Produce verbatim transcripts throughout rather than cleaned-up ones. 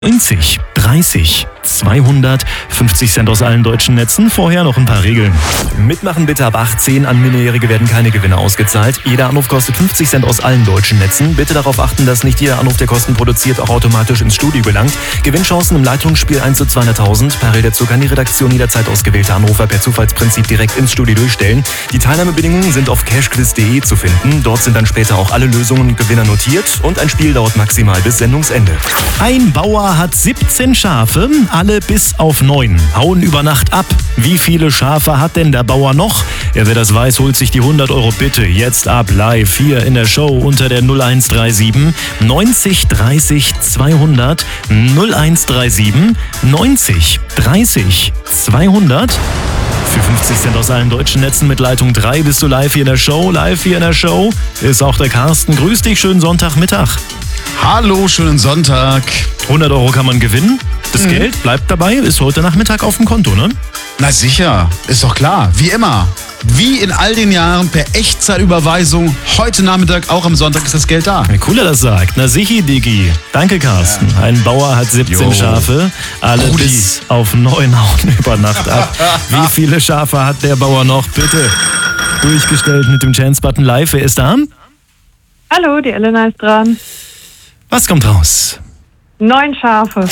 neunzig, dreißig, zweihundert, fünfzig Cent aus allen deutschen Netzen. Vorher noch ein paar Regeln. Mitmachen bitte ab achtzehn. An Minderjährige werden keine Gewinne ausgezahlt. Jeder Anruf kostet fünfzig Cent aus allen deutschen Netzen. Bitte darauf achten, dass nicht jeder Anruf, der Kosten produziert, auch automatisch ins Studio gelangt. Gewinnchancen im Leitungsspiel eins zu zweihunderttausend. Parallel dazu kann die Redaktion jederzeit ausgewählte Anrufer per Zufallsprinzip direkt ins Studio durchstellen. Die Teilnahmebedingungen sind auf cashquiz punkt de zu finden. Dort sind dann später auch alle Lösungen und Gewinner notiert. Und ein Spiel dauert maximal bis Sendungsende. Ein Bauer hat siebzehn Schafe, alle bis auf neun, hauen über Nacht ab. Wie viele Schafe hat denn der Bauer noch? Ja, wer das weiß, holt sich die hundert Euro bitte jetzt ab, live hier in der Show unter der null eins drei sieben neunzig dreißig zweihundert null eins drei sieben neunzig dreißig zweihundert. Für fünfzig Cent aus allen deutschen Netzen mit Leitung drei bist du live hier in der Show. Live hier in der Show ist auch der Carsten. Grüß dich, schönen Sonntagmittag. Hallo, schönen Sonntag. hundert Euro kann man gewinnen. Das mhm. Geld bleibt dabei, ist heute Nachmittag auf dem Konto, ne? Na sicher, ist doch klar. Wie immer. Wie in all den Jahren per Echtzeitüberweisung. Heute Nachmittag, auch am Sonntag, ist das Geld da. Wie cool er das sagt. Na sichi, Diggi. Danke, Carsten. Ja. Ein Bauer hat siebzehn jo. Schafe. Alle Brudi. Bis auf neun hauen über Nacht ab. Wie viele Schafe hat der Bauer noch? Bitte. Durchgestellt mit dem Chance-Button live. Wer ist da? Hallo, die Elena ist dran. Was kommt raus? Neun Schafe.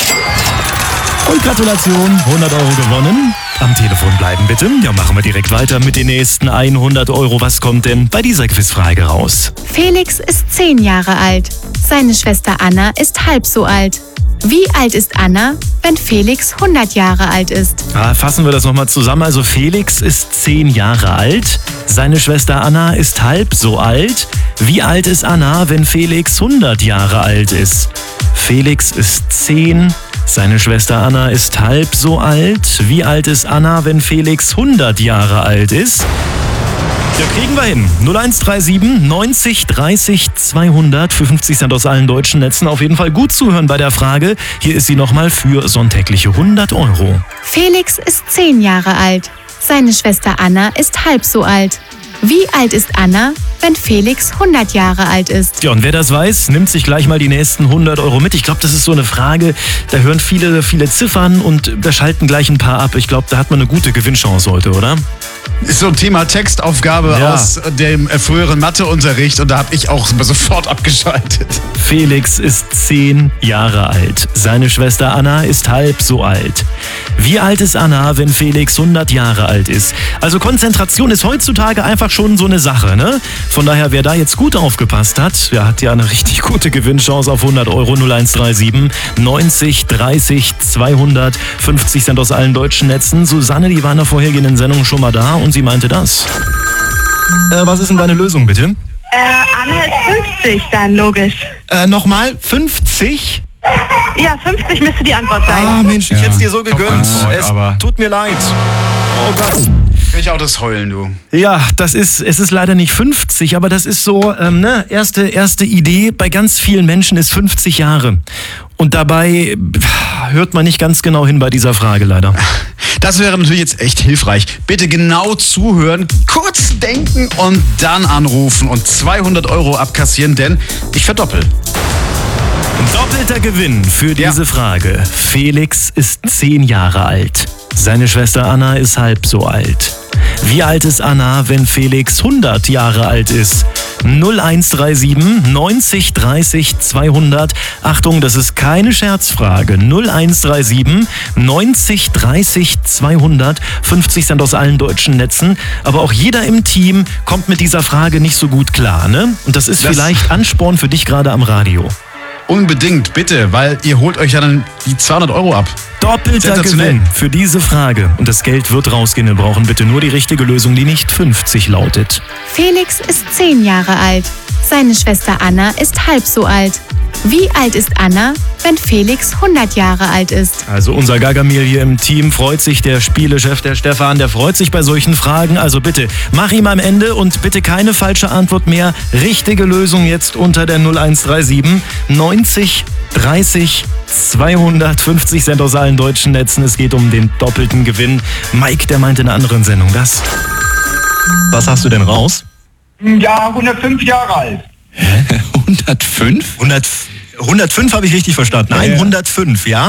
Und Gratulation, hundert Euro gewonnen. Am Telefon bleiben bitte. Ja, machen wir direkt weiter mit den nächsten hundert Euro. Was kommt denn bei dieser Quizfrage raus? Felix ist zehn Jahre alt. Seine Schwester Anna ist halb so alt. Wie alt ist Anna, wenn Felix hundert Jahre alt ist? Ah, fassen wir das nochmal zusammen. Also Felix ist zehn Jahre alt. Seine Schwester Anna ist halb so alt. Wie alt ist Anna, wenn Felix hundert Jahre alt ist? Felix ist zehn. Seine Schwester Anna ist halb so alt. Wie alt ist Anna, wenn Felix hundert Jahre alt ist? Ja, kriegen wir hin. null eins drei sieben neunzig dreißig zweihundert für fünfzig Cent aus allen deutschen Netzen. Auf jeden Fall gut zuhören bei der Frage. Hier ist sie nochmal für sonntägliche hundert Euro. Felix ist zehn Jahre alt. Seine Schwester Anna ist halb so alt. Wie alt ist Anna, wenn Felix hundert Jahre alt ist? Ja, und wer das weiß, nimmt sich gleich mal die nächsten hundert Euro mit. Ich glaube, das ist so eine Frage, da hören viele, viele Ziffern und da schalten gleich ein paar ab. Ich glaube, da hat man eine gute Gewinnchance heute, oder? Ist so ein Thema Textaufgabe ja. aus dem früheren Matheunterricht und da habe ich auch sofort abgeschaltet. Felix ist zehn Jahre alt. Seine Schwester Anna ist halb so alt. Wie alt ist Anna, wenn Felix hundert Jahre alt ist? Also Konzentration ist heutzutage einfach schon so eine Sache, ne? Von daher, wer da jetzt gut aufgepasst hat, der hat ja eine richtig gute Gewinnchance auf hundert Euro. null eins drei sieben neunzig dreißig zweihundert fünfzig Cent aus allen deutschen Netzen. Susanne, die war in der vorhergehenden Sendung schon mal da und sie meinte das. Äh, was ist denn deine Lösung, bitte? Äh, Anna ist fünfzig, dann logisch. Äh, nochmal, fünfzig? Ja, fünfzig müsste die Antwort sein. Ah, Mensch, ich ja. hätte es dir so gegönnt. Antwort, es aber tut mir leid. Oh Gott. Kann ich auch das heulen, du. Ja, das ist, es ist leider nicht fünfzig, aber das ist so, ähm, ne, erste, erste Idee, bei ganz vielen Menschen ist fünfzig Jahre. Und dabei hört man nicht ganz genau hin bei dieser Frage leider. Das wäre natürlich jetzt echt hilfreich. Bitte genau zuhören, kurz denken und dann anrufen und zweihundert Euro abkassieren, denn ich verdoppel. Doppelter Gewinn für diese ja. Frage. Felix ist zehn Jahre alt. Seine Schwester Anna ist halb so alt. Wie alt ist Anna, wenn Felix hundert Jahre alt ist? null eins drei sieben neunzig dreißig zweihundert. Achtung, das ist keine Scherzfrage. null eins drei sieben neunzig dreißig zweihundert. fünfzig Cent aus allen deutschen Netzen. Aber auch jeder im Team kommt mit dieser Frage nicht so gut klar, ne? Und das ist das vielleicht Ansporn für dich gerade am Radio. Unbedingt, bitte, weil ihr holt euch ja dann die zweihundert Euro ab. Doppelter Gewinn für diese Frage. Und das Geld wird rausgehen. Wir brauchen bitte nur die richtige Lösung, die nicht fünfzig lautet. Felix ist zehn Jahre alt. Seine Schwester Anna ist halb so alt. Wie alt ist Anna, wenn Felix hundert Jahre alt ist? Also unser Gargamel hier im Team freut sich, der Spielechef, der Stefan, der freut sich bei solchen Fragen. Also bitte, mach ihm am Ende und bitte keine falsche Antwort mehr. Richtige Lösung jetzt unter der null eins drei sieben neunzig dreißig zweihundert fünfzig Cent aus allen deutschen Netzen. Es geht um den doppelten Gewinn. Mike, der meinte in einer anderen Sendung das. Was hast du denn raus? Ja, hundertfünf Jahre alt. hundertfünf? hundert, hundertfünf habe ich richtig verstanden. Ja, ja. hundertfünf, ja?